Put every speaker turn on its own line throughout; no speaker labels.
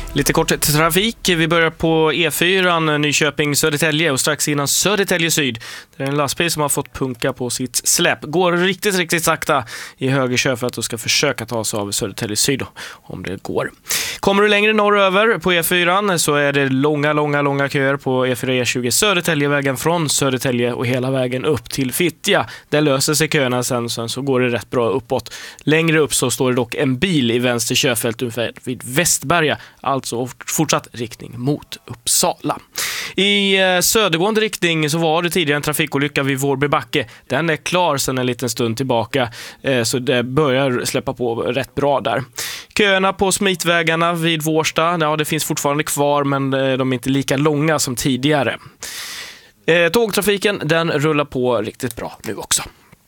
Lite kort trafik. Vi börjar på E4, Nyköping-Södertälje och strax innan Södertälje Syd. Det är en lastbil som har fått punka på sitt släp. Går riktigt sakta i höger kör för att du ska försöka ta sig av Södertälje Syd om det går. Kommer du längre norröver på E4 så är det långa köer på E4-E20 Södertäljevägen från Södertälje och hela vägen upp till Fittja. Där löser sig köerna sen så går det rätt bra uppåt. Längre upp så står det dock en bil i vänster körfält ungefär vid Västberga, alltså fortsatt riktning mot Uppsala. I södergående riktning så var det tidigare en trafikolycka vid Vårbybacke. Den är klar sedan en liten stund tillbaka, så det börjar släppa på rätt bra där. Köerna på smitvägarna vid Vårsta, ja, det finns fortfarande kvar men de är inte lika långa som tidigare. Tågtrafiken, den rullar på riktigt bra nu också.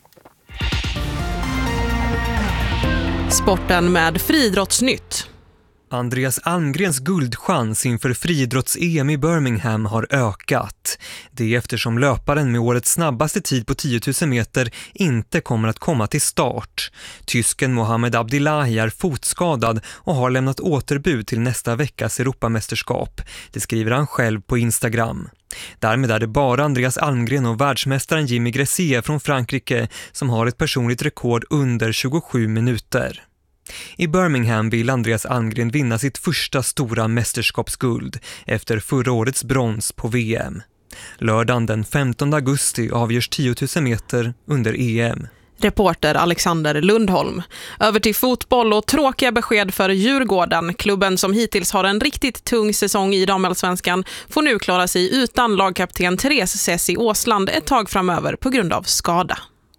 Sporten med Friidrottsnytt.
Andreas Almgrens guldchans inför friidrotts-EM i Birmingham har ökat. Det är eftersom löparen med årets snabbaste tid på 10 000 meter inte kommer att komma till start. Tysken Mohamed Abdillahi är fotskadad och har lämnat återbud till nästa veckas Europamästerskap. Det skriver han själv på Instagram. Därmed är det bara Andreas Almgren och världsmästaren Jimmy Gressier från Frankrike som har ett personligt rekord under 27 minuter. I Birmingham vill Andreas Almgren vinna sitt första stora mästerskapsguld efter förra årets brons på VM. Lördagen den 15 augusti avgörs 10 000 meter under EM.
Reporter Alexander Lundholm. Över till fotboll och tråkiga besked för Djurgården. Klubben som hittills har en riktigt tung säsong i damallsvenskan får nu klara sig utan lagkapten Therese Sessi Åsland ett tag framöver på grund av skada.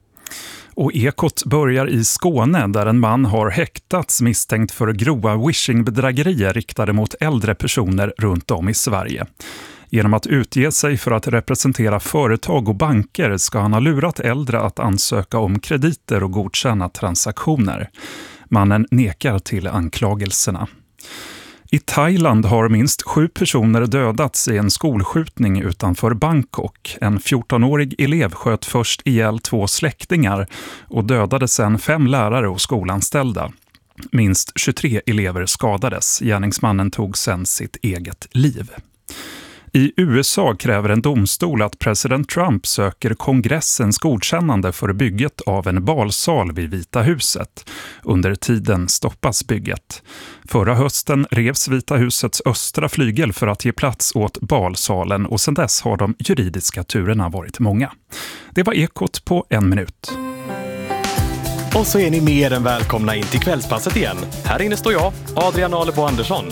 Och Ekot börjar i Skåne där en man har häktats misstänkt för grova wishing-bedrägerier riktade mot äldre personer runt om i Sverige. Genom att utge sig för att representera företag och banker ska han ha lurat äldre att ansöka om krediter och godkänna transaktioner. Mannen nekar till anklagelserna. I Thailand har minst 7 personer dödats i en skolskjutning utanför Bangkok. En 14-årig elev sköt först ihjäl 2 släktingar och dödade sedan 5 lärare och skolanställda. Minst 23 elever skadades. Gärningsmannen tog sedan sitt eget liv. I USA kräver en domstol att president Trump söker kongressens godkännande för bygget av en balsal vid Vita huset. Under tiden stoppas bygget. Förra hösten revs Vita husets östra flygel för att ge plats åt balsalen och sedan dess har de juridiska turerna varit många. Det var Ekot på 1 minut.
Och så är ni mer än välkomna in till kvällspasset igen. Här inne står jag, Adrian Alebo Andersson.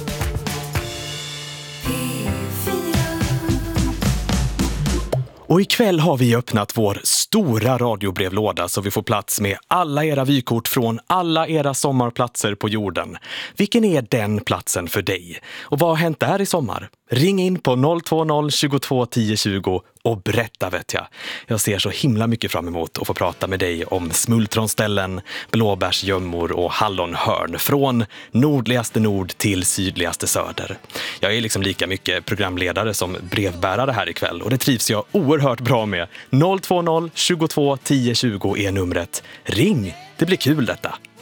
Och ikväll har vi öppnat vår stora radiobrevlåda så vi får plats med alla era vykort från alla era sommarplatser på jorden. Vilken är den platsen för dig? Och vad har hänt där i sommar? Ring in på 020 22 10 20 och berätta vet jag. Jag ser så himla mycket fram emot att få prata med dig om smultronställen, blåbärsgömmor och hallonhörn från nordligaste nord till sydligaste söder. Jag är liksom lika mycket programledare som brevbärare här ikväll och det trivs jag oerhört bra med. 020 22 10 20 är numret. Ring, det blir kul detta.